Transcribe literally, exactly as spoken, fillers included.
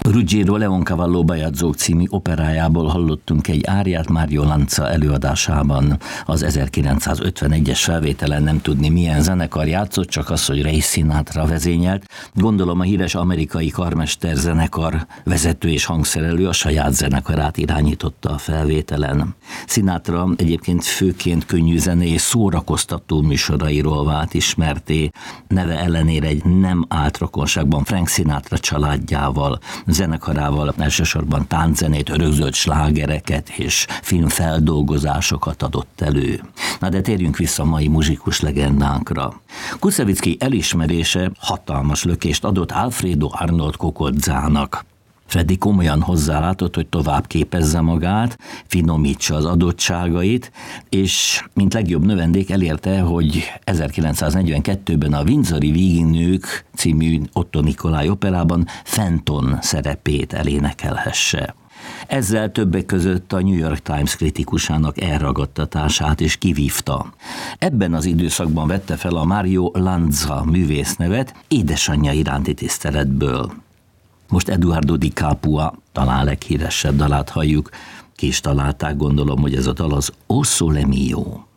Ruggiero Leoncavallo bejátszók című operájából hallottunk egy áriát Mario Lanza előadásában. Az ezerkilencszázötvenegyes felvételen nem tudni milyen zenekar játszott, csak az, hogy Ray Sinatra vezényelt. Gondolom a híres amerikai karmester zenekar vezető és hangszerelő a saját zenekarát irányította a felvételen. Sinatra egyébként főként könnyű zené és szórakoztató műsorairól vált ismerté. Neve ellenére egy nem állt rokonságban Frank Sinatra családjával, zenekarával elsősorban tánczenét, örökzöld slágereket és filmfeldolgozásokat adott elő. Na de térjünk vissza a mai muzsikus legendánkra. Kuszevicki elismerése hatalmas lökést adott Alfredo Arnold Cocozzának. Freddy komolyan hozzálátott, hogy tovább képezze magát, finomítsa az adottságait, és mint legjobb növendék elérte, hogy ezerkilencszáznegyvenkettőben a Windsori Víginők című Otto Nikolai operában Fenton szerepét elénekelhesse. Ezzel többek között a New York Times kritikusának elragadtatását is kivívta. Ebben az időszakban vette fel a Mario Lanza művésznevet édesanyja iránti tiszteletből. Most Eduardo Di Capua, talán leghíresebb dalát halljuk. Ki is találták, gondolom, hogy ez a dal az O Sole Mio.